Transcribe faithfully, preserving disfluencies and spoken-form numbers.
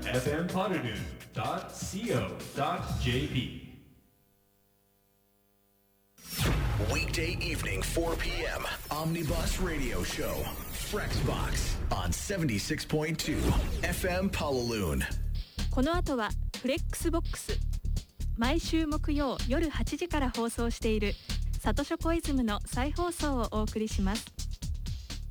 エフエム パルルン ドット シーオー ドット ジェーピー Weekday evening, four p.m. Omnibus Radio Show. Frexbox on seventy-six point twoエフエム Palaloon. この後はフレックスボックス。毎週木曜夜はちじから放送しているサトショコイズムの再放送をお送りします。